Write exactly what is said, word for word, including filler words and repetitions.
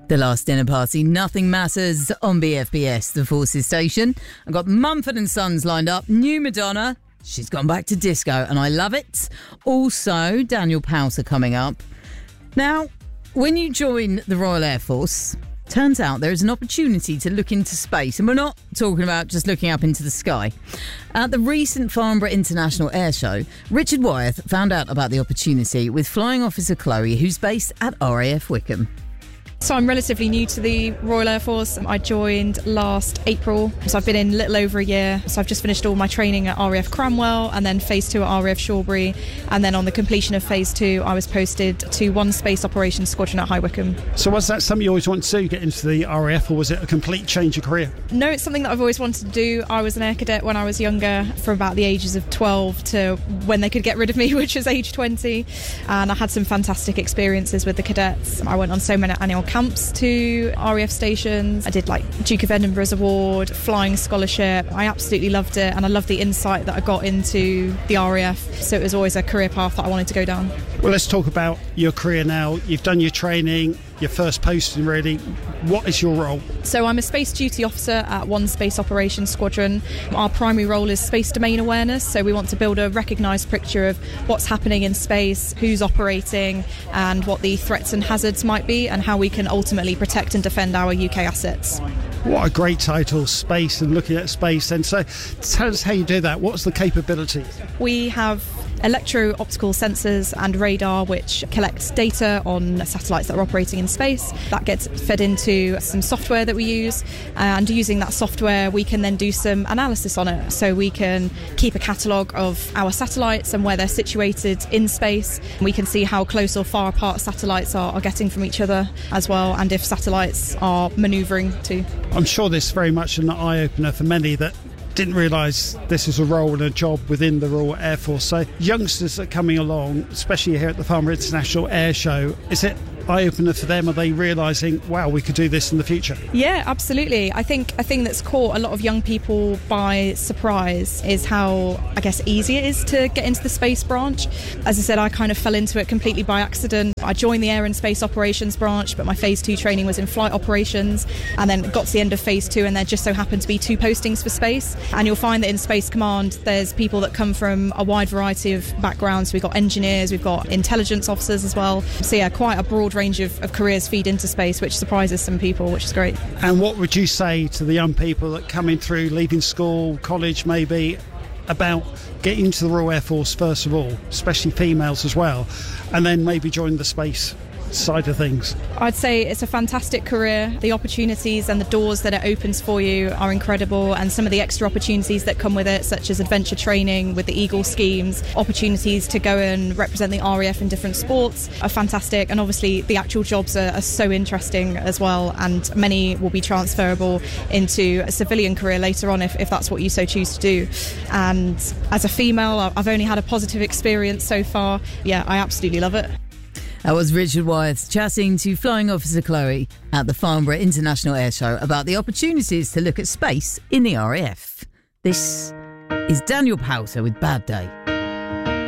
The Last Dinner Party, Nothing Matters on B F B S, the Forces station. I've got Mumford and Sons lined up. New Madonna. She's gone back to disco and I love it. Also, Daniel Powter coming up. Now, when you join the Royal Air Force, turns out there is an opportunity to look into space. And we're not talking about just looking up into the sky. At the recent Farnborough International Air Show, Richard Wyeth found out about the opportunity with Flying Officer Chloe, who's based at R A F Wickham. So I'm relatively new to the Royal Air Force. I joined last April, so I've been in a little over a year. So I've just finished all my training at R A F Cranwell and then phase two at R A F Shawbury. And then on the completion of phase two, I was posted to one Space Operations Squadron at High Wycombe. So was that something you always wanted to do, get into the R A F, or was it a complete change of career? No, it's something that I've always wanted to do. I was an air cadet when I was younger, from about the ages of twelve to when they could get rid of me, which was age twenty. And I had some fantastic experiences with the cadets. I went on so many annual camps to R A F stations. I did like Duke of Edinburgh's award, flying scholarship. I absolutely loved it, and I loved the insight that I got into the R A F. So it was always a career path that I wanted to go down. Well, let's talk about your career now. You've done your training, your first posting really. What is your role? So I'm a space duty officer at one Space Operations Squadron. Our primary role is space domain awareness, so we want to build a recognised picture of what's happening in space, who's operating, and what the threats and hazards might be, and how we can ultimately protect and defend our U K assets. What a great title, space and looking at space. And so tell us how you do that. What's the capability? We have electro-optical sensors and radar which collects data on satellites that are operating in space. That gets fed into some software that we use, and using that software we can then do some analysis on it. So we can keep a catalogue of our satellites and where they're situated in space. We can see how close or far apart satellites are, are getting from each other as well, and if satellites are manoeuvring too. I'm sure this is very much an eye-opener for many that didn't realise this is a role and a job within the Royal Air Force. So youngsters that are coming along, especially here at the Farnborough International Air Show, is it eye-opener for them? Are they realising, wow, we could do this in the future? Yeah, absolutely. I think a thing that's caught a lot of young people by surprise is how, I guess, easy it is to get into the space branch. As I said, I kind of fell into it completely by accident. I joined the Air and Space Operations branch, but my phase two training was in flight operations, and then got to the end of phase two and there just so happened to be two postings for space. And you'll find that in Space Command there's people that come from a wide variety of backgrounds. We've got engineers, we've got intelligence officers as well. So yeah, quite a broad range of, of careers feed into space, which surprises some people, which is great. And what would you say to the young people that coming through, leaving school, college maybe, about getting into the Royal Air Force first of all, especially females as well, and then maybe join the space side of things? I'd say it's a fantastic career. The opportunities and the doors that it opens for you are incredible, and some of the extra opportunities that come with it, such as adventure training with the Eagle schemes, opportunities to go and represent the R A F in different sports are fantastic, and obviously the actual jobs are, are so interesting as well, and many will be transferable into a civilian career later on if, if that's what you so choose to do. And as a female, I've only had a positive experience so far. Yeah, I absolutely love it. That was Richard Wyeth chatting to Flying Officer Chloe at the Farnborough International Air Show about the opportunities to look at space in the R A F. This is Daniel Powter with Bad Day.